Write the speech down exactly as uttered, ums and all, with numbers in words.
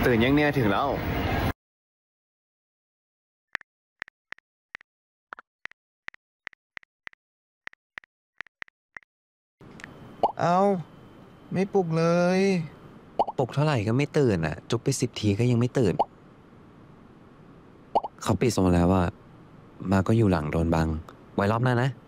ตื่นยังเนี่ยถึงแล้วเอาไม่ปลุกเลยปลุกเท่าไหร่ก็ไม่ตื่นอ่ะจุ๊บไปสิบทีก็ยังไม่ตื่นเขาปิดโซนแล้วว่ามาก็อยู่หลังโดนบังไว้รอบหน้านะ